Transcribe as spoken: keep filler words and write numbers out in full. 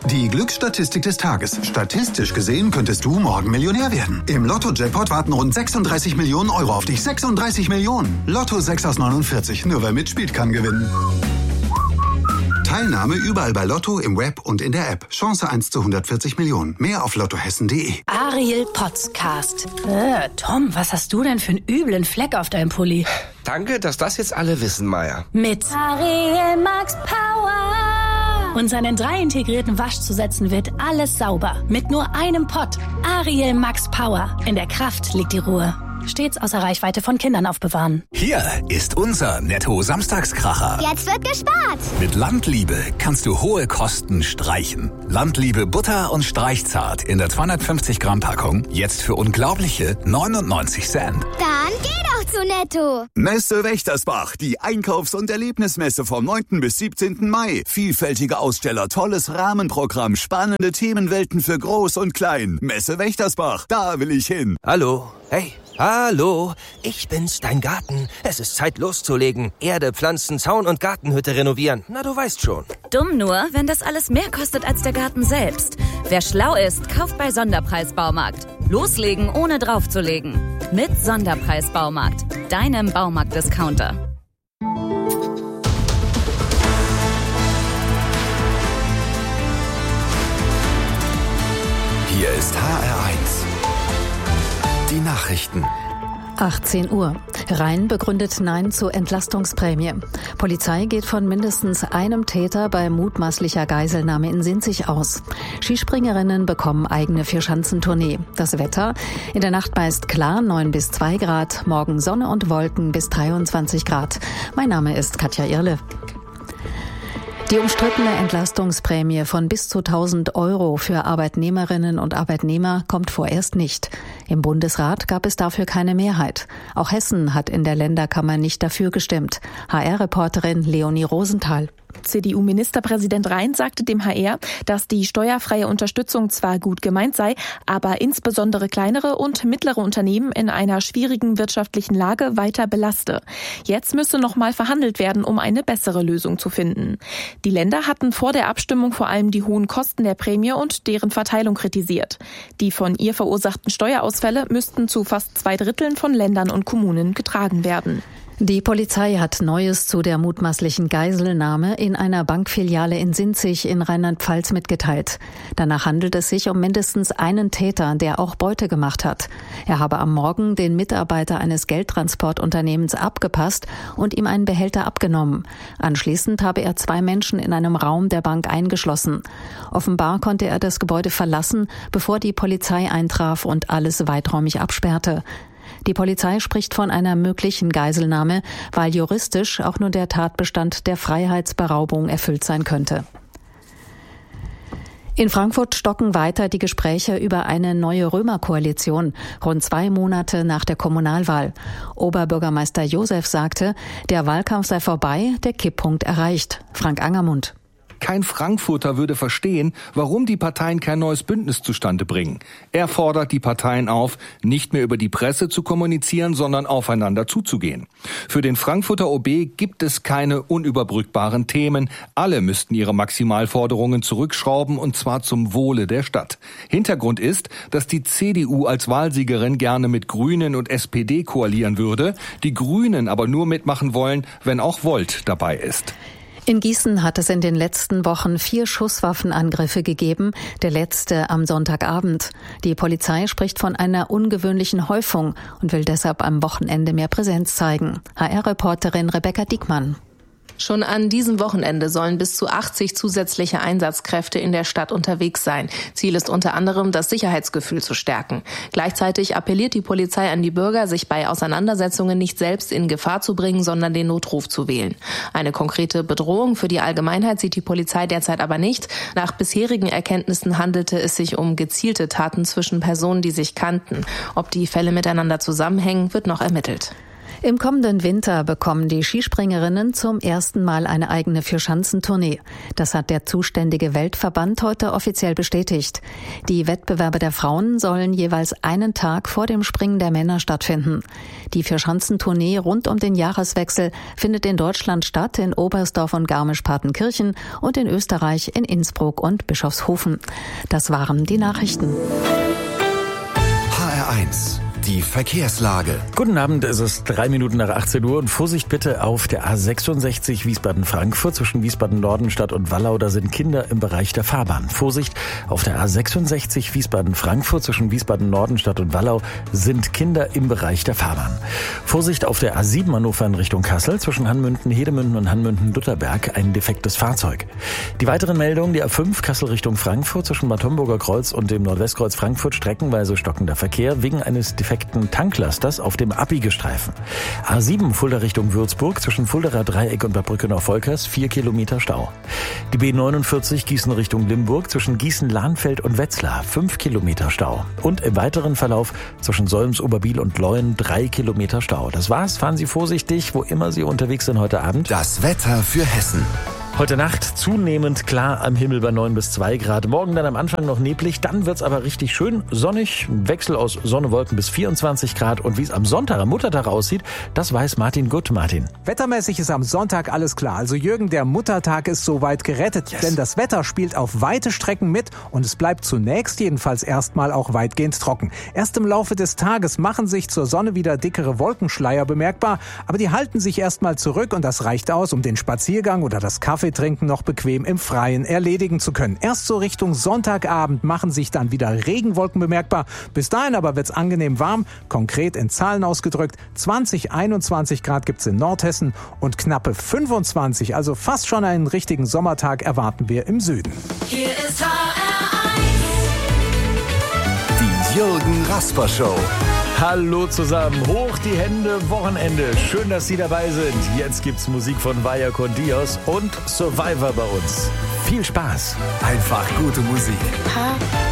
Die Glücksstatistik des Tages. Statistisch gesehen könntest du morgen Millionär werden. Im Lotto-Jackpot warten rund sechsunddreißig Millionen Euro auf dich. sechsunddreißig Millionen. Lotto sechs aus neunundvierzig. Nur wer mitspielt, kann gewinnen. Teilnahme überall bei Lotto, im Web und in der App. Chance eins zu hundertvierzig Millionen. Mehr auf lottohessen punkt de. Ariel Podcast. Äh, Tom, was hast du denn für einen üblen Fleck auf deinem Pulli? Danke, dass das jetzt alle wissen, Maya. Mit Ariel Max Power. Und seinen drei integrierten Waschzusätzen wird alles sauber. Mit nur einem Pott. Ariel Max Power. In der Kraft liegt die Ruhe. Stets außer Reichweite von Kindern aufbewahren. Hier ist unser Netto-Samstagskracher. Jetzt wird gespart. Mit Landliebe kannst du hohe Kosten streichen. Landliebe Butter und Streichzart in der zweihundertfünfzig Gramm Packung jetzt für unglaubliche neunundneunzig Cent. Dann geh doch zu Netto. Messe Wächtersbach, die Einkaufs- und Erlebnismesse vom neunten bis siebzehnten Mai. Vielfältige Aussteller, tolles Rahmenprogramm, spannende Themenwelten für Groß und Klein. Messe Wächtersbach, da will ich hin. Hallo, hey. Hallo, ich bin's, dein Garten. Es ist Zeit loszulegen. Erde, Pflanzen, Zaun und Gartenhütte renovieren. Na, du weißt schon. Dumm nur, wenn das alles mehr kostet als der Garten selbst. Wer schlau ist, kauft bei Sonderpreis Baumarkt. Loslegen, ohne draufzulegen. Mit Sonderpreis Baumarkt, deinem Baumarkt-Discounter. Hier ist H R eins. Die Nachrichten. achtzehn Uhr. Rhein begründet Nein zur Entlastungsprämie. Polizei geht von mindestens einem Täter bei mutmaßlicher Geiselnahme in Sinzig aus. Skispringerinnen bekommen eigene Vierschanzentournee. Das Wetter? In der Nacht meist klar, neun bis zwei Grad. Morgen Sonne und Wolken bis dreiundzwanzig Grad. Mein Name ist Katja Irle. Die umstrittene Entlastungsprämie von bis zu tausend Euro für Arbeitnehmerinnen und Arbeitnehmer kommt vorerst nicht. Im Bundesrat gab es dafür keine Mehrheit. Auch Hessen hat in der Länderkammer nicht dafür gestimmt. H R-Reporterin Leonie Rosenthal. C D U-Ministerpräsident Rhein sagte dem H R, dass die steuerfreie Unterstützung zwar gut gemeint sei, aber insbesondere kleinere und mittlere Unternehmen in einer schwierigen wirtschaftlichen Lage weiter belaste. Jetzt müsse noch mal verhandelt werden, um eine bessere Lösung zu finden. Die Länder hatten vor der Abstimmung vor allem die hohen Kosten der Prämie und deren Verteilung kritisiert. Die von ihr verursachten Steuerausfälle müssten zu fast zwei Dritteln von Ländern und Kommunen getragen werden. Die Polizei hat Neues zu der mutmaßlichen Geiselnahme in einer Bankfiliale in Sinzig in Rheinland-Pfalz mitgeteilt. Danach handelt es sich um mindestens einen Täter, der auch Beute gemacht hat. Er habe am Morgen den Mitarbeiter eines Geldtransportunternehmens abgepasst und ihm einen Behälter abgenommen. Anschließend habe er zwei Menschen in einem Raum der Bank eingeschlossen. Offenbar konnte er das Gebäude verlassen, bevor die Polizei eintraf und alles weiträumig absperrte. Die Polizei spricht von einer möglichen Geiselnahme, weil juristisch auch nur der Tatbestand der Freiheitsberaubung erfüllt sein könnte. In Frankfurt stocken weiter die Gespräche über eine neue Römerkoalition, rund zwei Monate nach der Kommunalwahl. Oberbürgermeister Josef sagte, der Wahlkampf sei vorbei, der Kipppunkt erreicht. Frank Angermund. Kein Frankfurter würde verstehen, warum die Parteien kein neues Bündnis zustande bringen. Er fordert die Parteien auf, nicht mehr über die Presse zu kommunizieren, sondern aufeinander zuzugehen. Für den Frankfurter O B gibt es keine unüberbrückbaren Themen. Alle müssten ihre Maximalforderungen zurückschrauben, und zwar zum Wohle der Stadt. Hintergrund ist, dass die C D U als Wahlsiegerin gerne mit Grünen und S P D koalieren würde, die Grünen aber nur mitmachen wollen, wenn auch Volt dabei ist. In Gießen hat es in den letzten Wochen vier Schusswaffenangriffe gegeben, der letzte am Sonntagabend. Die Polizei spricht von einer ungewöhnlichen Häufung und will deshalb am Wochenende mehr Präsenz zeigen. H R-Reporterin Rebecca Diekmann. Schon an diesem Wochenende sollen bis zu achtzig zusätzliche Einsatzkräfte in der Stadt unterwegs sein. Ziel ist unter anderem, das Sicherheitsgefühl zu stärken. Gleichzeitig appelliert die Polizei an die Bürger, sich bei Auseinandersetzungen nicht selbst in Gefahr zu bringen, sondern den Notruf zu wählen. Eine konkrete Bedrohung für die Allgemeinheit sieht die Polizei derzeit aber nicht. Nach bisherigen Erkenntnissen handelte es sich um gezielte Taten zwischen Personen, die sich kannten. Ob die Fälle miteinander zusammenhängen, wird noch ermittelt. Im kommenden Winter bekommen die Skispringerinnen zum ersten Mal eine eigene Vierschanzentournee. Das hat der zuständige Weltverband heute offiziell bestätigt. Die Wettbewerbe der Frauen sollen jeweils einen Tag vor dem Springen der Männer stattfinden. Die Vierschanzentournee rund um den Jahreswechsel findet in Deutschland statt, in Oberstdorf und Garmisch-Partenkirchen und in Österreich in Innsbruck und Bischofshofen. Das waren die Nachrichten. H R eins. Die Verkehrslage. Guten Abend, es ist drei Minuten nach achtzehn Uhr und Vorsicht bitte auf der A sechsundsechzig Wiesbaden-Frankfurt zwischen Wiesbaden-Nordenstadt und Wallau, da sind Kinder im Bereich der Fahrbahn. Vorsicht auf der A sechsundsechzig Wiesbaden-Frankfurt zwischen Wiesbaden-Nordenstadt und Wallau sind Kinder im Bereich der Fahrbahn. Vorsicht auf der A sieben Hannover in Richtung Kassel zwischen Hanmünden-Hedemünden und Hanmünden-Lutherberg, ein defektes Fahrzeug. Die weiteren Meldungen, die A fünf Kassel Richtung Frankfurt zwischen Bad Homburger Kreuz und dem Nordwestkreuz Frankfurt streckenweise stockender Verkehr wegen eines defekten Tanklasters auf dem Abbiegerstreifen. A sieben Fulda Richtung Würzburg zwischen Fuldaer Dreieck und Bad Brückenau-Volkers vier Kilometer Stau. Die B neunundvierzig Gießen Richtung Limburg zwischen Gießen-Lahnfeld und Wetzlar fünf Kilometer Stau. Und im weiteren Verlauf zwischen Solms-Oberbiel und Leuen drei Kilometer Stau. Das war's. Fahren Sie vorsichtig, wo immer Sie unterwegs sind heute Abend. Das Wetter für Hessen. Heute Nacht zunehmend klar am Himmel bei neun bis zwei Grad. Morgen dann am Anfang noch neblig, dann wird's aber richtig schön sonnig. Wechsel aus Sonne, Wolken bis vierundzwanzig Grad. Und wie es am Sonntag, am Muttertag aussieht, das weiß Martin Gutt. Martin. Wettermäßig ist am Sonntag alles klar. Also Jürgen, der Muttertag ist soweit gerettet. Yes. Denn das Wetter spielt auf weite Strecken mit und es bleibt zunächst jedenfalls erstmal auch weitgehend trocken. Erst im Laufe des Tages machen sich zur Sonne wieder dickere Wolkenschleier bemerkbar. Aber die halten sich erstmal zurück und das reicht aus, um den Spaziergang oder das Kaffee trinken noch bequem im Freien erledigen zu können. Erst so Richtung Sonntagabend machen sich dann wieder Regenwolken bemerkbar. Bis dahin aber wird's angenehm warm, konkret in Zahlen ausgedrückt. zwanzig, einundzwanzig Grad gibt's in Nordhessen und knappe fünfundzwanzig, also fast schon einen richtigen Sommertag erwarten wir im Süden. Hier ist H R eins. Die Jürgen Rasper Show. Hallo zusammen, hoch die Hände, Wochenende. Schön, dass Sie dabei sind. Jetzt gibt's Musik von Vaya con Dios und Survivor bei uns. Viel Spaß. Einfach gute Musik.